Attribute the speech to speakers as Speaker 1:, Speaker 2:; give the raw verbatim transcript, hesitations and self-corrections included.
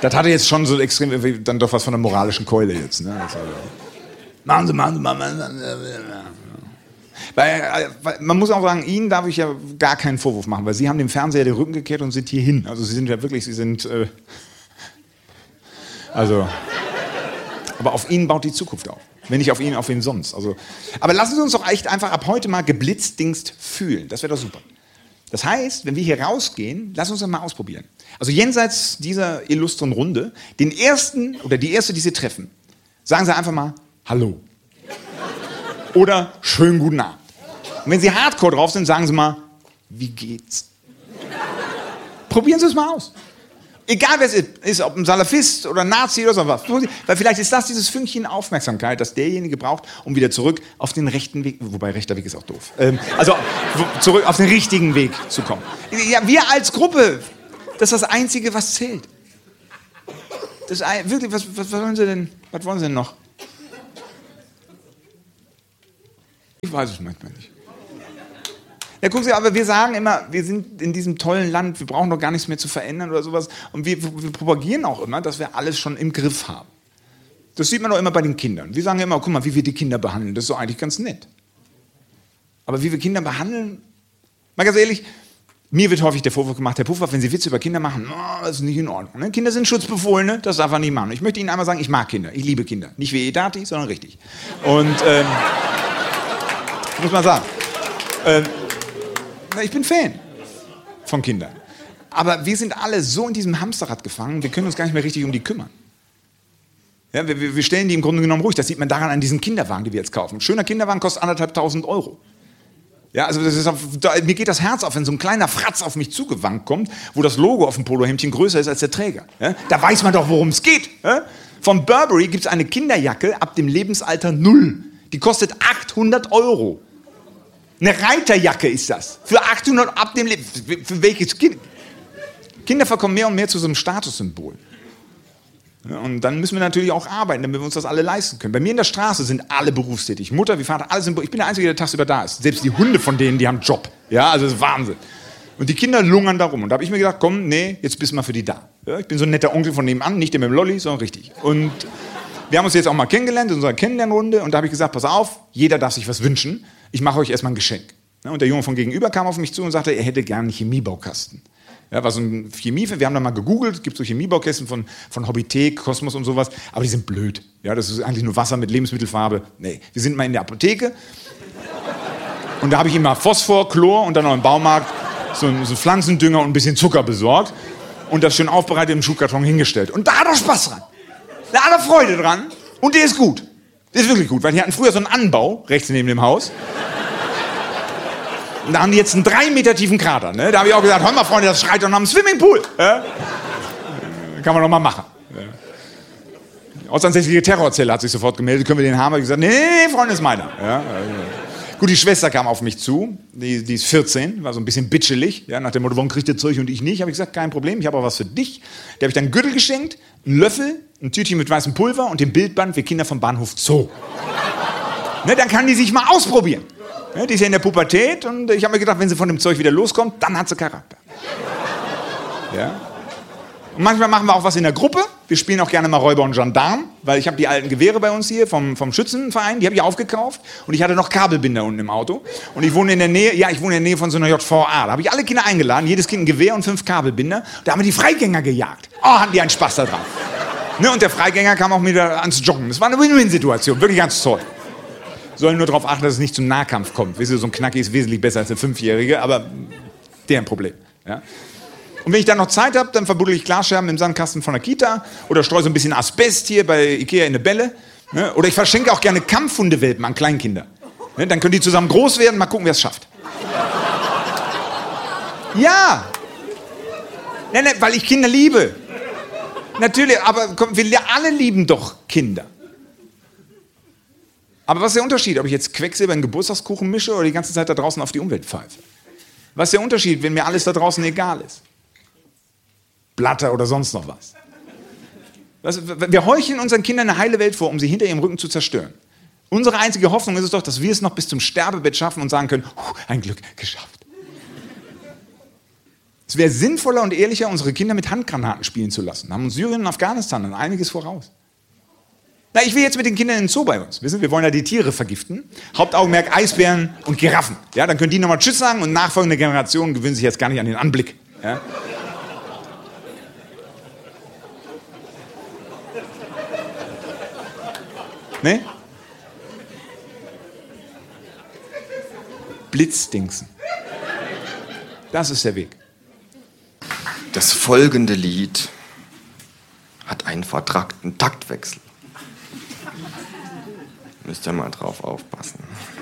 Speaker 1: Das hatte jetzt schon so extrem, dann doch was von der moralischen Keule jetzt. Ne? Das war, machen Sie, machen Sie, machen Sie. Weil, weil, man muss auch sagen, Ihnen darf ich ja gar keinen Vorwurf machen, weil Sie haben dem Fernseher den Rücken gekehrt und sind hierhin. Also Sie sind ja wirklich, Sie sind, äh, also, aber auf Ihnen baut die Zukunft auf. Wenn nicht auf Ihnen, auf wen sonst. Also, aber lassen Sie uns doch echt einfach ab heute mal geblitzdingst fühlen. Das wäre doch super. Das heißt, wenn wir hier rausgehen, lass uns das mal ausprobieren. Also jenseits dieser illustren Runde, den ersten oder die erste, die Sie treffen, sagen Sie einfach mal Hallo. Oder schönen guten Abend. Und wenn Sie hardcore drauf sind, sagen Sie mal, wie geht's? Probieren Sie es mal aus. Egal wer es ist, ob ein Salafist oder ein Nazi oder so was. Weil vielleicht ist das dieses Fünkchen Aufmerksamkeit, das derjenige braucht, um wieder zurück auf den rechten Weg, wobei rechter Weg ist auch doof, ähm, also zurück auf den richtigen Weg zu kommen. Ja, wir als Gruppe, das ist das Einzige, was zählt. Das ist wirklich, was, was wollen Sie denn, was wollen Sie denn noch? Ich weiß es manchmal nicht. Ja, gucken Sie, aber wir sagen immer, wir sind in diesem tollen Land, wir brauchen doch gar nichts mehr zu verändern oder sowas. Und wir, wir propagieren auch immer, dass wir alles schon im Griff haben. Das sieht man doch immer bei den Kindern. Wir sagen immer, guck mal, wie wir die Kinder behandeln, das ist doch eigentlich ganz nett. Aber wie wir Kinder behandeln, mal ganz ehrlich, mir wird häufig der Vorwurf gemacht, Herr Puffer, wenn Sie Witze über Kinder machen, oh, das ist nicht in Ordnung. Ne? Kinder sind Schutzbefohlene, das darf man nicht machen. Ich möchte Ihnen einmal sagen, ich mag Kinder, ich liebe Kinder. Nicht wie Edati, sondern richtig. Und, ähm, muss man sagen. Ähm, Ich bin Fan von Kindern. Aber wir sind alle so in diesem Hamsterrad gefangen, wir können uns gar nicht mehr richtig um die kümmern. Ja, wir, wir stellen die im Grunde genommen ruhig. Das sieht man daran an diesen Kinderwagen, die wir jetzt kaufen. Ein schöner Kinderwagen kostet anderthalbtausend Euro. Ja, also das ist auf, da, mir geht das Herz auf, wenn so ein kleiner Fratz auf mich zugewankt kommt, wo das Logo auf dem Polohemdchen größer ist als der Träger. Ja, da weiß man doch, worum es geht. Ja? Von Burberry gibt es eine Kinderjacke ab dem Lebensalter null. Die kostet achthundert Euro. Eine Reiterjacke ist das. Für achthundert ab dem Leben. Für, für welches Kind? Kinder verkommen mehr und mehr zu so einem Statussymbol. Ja, und dann müssen wir natürlich auch arbeiten, damit wir uns das alle leisten können. Bei mir in der Straße sind alle berufstätig. Mutter wie Vater, alle sind. Ich bin der Einzige, der tagsüber da ist. Selbst die Hunde von denen, die haben einen Job. Ja, also das ist Wahnsinn. Und die Kinder lungern da rum. Und da habe ich mir gedacht, komm, nee, jetzt bist du mal für die da. Ja, ich bin so ein netter Onkel von nebenan, nicht der mit dem Lolli, sondern richtig. Und wir haben uns jetzt auch mal kennengelernt in unserer Kennenlernrunde. Und da habe ich gesagt, pass auf, jeder darf sich was wünschen. Ich mache euch erstmal ein Geschenk. Und der Junge von gegenüber kam auf mich zu und sagte, er hätte gerne einen Chemiebaukasten. Ja, war so ein Chemie, wir haben da mal gegoogelt, es gibt so Chemiebaukästen von, von Hobbythek, Kosmos und sowas, aber die sind blöd. Ja, das ist eigentlich nur Wasser mit Lebensmittelfarbe. Nee, wir sind mal in der Apotheke und da habe ich ihm mal Phosphor, Chlor und dann noch im Baumarkt so einen so Pflanzendünger und ein bisschen Zucker besorgt und das schön aufbereitet im Schuhkarton hingestellt. Und da hat er Spaß dran. Da hat er Freude dran und der ist gut. Der ist wirklich gut, weil die hatten früher so einen Anbau, rechts neben dem Haus. Und da haben die jetzt einen drei Meter tiefen Krater. Ne? Da habe ich auch gesagt, hör mal Freunde, das schreit doch nach einem Swimmingpool. Ja? Kann man doch mal machen. Ja. Die ortsansässige Terrorzelle hat sich sofort gemeldet, können wir den haben? Ich habe gesagt, nee, nee, Freunde, ist meiner. Ja? Gut, die Schwester kam auf mich zu, die, die ist vierzehn, war so ein bisschen bitschelig, ja, nach dem Motto, warum kriegt ihr Zeug und ich nicht? Habe ich gesagt, kein Problem, ich habe auch was für dich. Der habe ich dann einen Gürtel geschenkt, einen Löffel, ein Tütchen mit weißem Pulver und den Bildband für Kinder vom Bahnhof Zoo. Ne, dann kann die sich mal ausprobieren. Ja, die ist ja in der Pubertät und ich habe mir gedacht, wenn sie von dem Zeug wieder loskommt, dann hat sie Charakter. Ja. Und manchmal machen wir auch was in der Gruppe. Wir spielen auch gerne mal Räuber und Gendarm, weil ich habe die alten Gewehre bei uns hier vom, vom Schützenverein, die habe ich aufgekauft und ich hatte noch Kabelbinder unten im Auto. Und ich wohne in der Nähe, ja, ich wohne in der Nähe von so einer J V A. Da habe ich alle Kinder eingeladen, jedes Kind ein Gewehr und fünf Kabelbinder. Da haben wir die Freigänger gejagt. Oh, hatten die einen Spaß daran. Ne, und der Freigänger kam auch wieder ans Joggen. Das war eine Win-Win-Situation, wirklich ganz toll. Sollen nur darauf achten, dass es nicht zum Nahkampf kommt. Wisst ihr, so ein Knacki ist wesentlich besser als ein Fünfjährige, aber deren Problem. Ja? Und wenn ich dann noch Zeit habe, dann verbuddel ich Glasscherben im Sandkasten von der Kita oder streue so ein bisschen Asbest hier bei Ikea in eine Bälle. Ne? Oder ich verschenke auch gerne Kampfhundewelpen an Kleinkinder. Ne? Dann können die zusammen groß werden, mal gucken, wer es schafft. Ja! Ne, ne, weil ich Kinder liebe. Natürlich, aber komm, wir alle lieben doch Kinder. Aber was ist der Unterschied, ob ich jetzt Quecksilber in Geburtstagskuchen mische oder die ganze Zeit da draußen auf die Umwelt pfeife? Was ist der Unterschied, wenn mir alles da draußen egal ist? Blatter oder sonst noch was. was wir heucheln unseren Kindern eine heile Welt vor, um sie hinter ihrem Rücken zu zerstören. Unsere einzige Hoffnung ist es doch, dass wir es noch bis zum Sterbebett schaffen und sagen können, ein Glück geschafft. Es wäre sinnvoller und ehrlicher, unsere Kinder mit Handgranaten spielen zu lassen. Da haben uns Syrien und Afghanistan dann einiges voraus. Na, ich will jetzt mit den Kindern in den Zoo bei uns. Wissen, wir wollen ja die Tiere vergiften. Hauptaugenmerk Eisbären und Giraffen. Ja, dann können die nochmal Tschüss sagen und nachfolgende Generationen gewöhnen sich jetzt gar nicht an den Anblick. Ja? Ne? Blitzdingsen. Das ist der Weg.
Speaker 2: Das folgende Lied hat einen vertrackten Taktwechsel. Müsst ihr mal drauf aufpassen.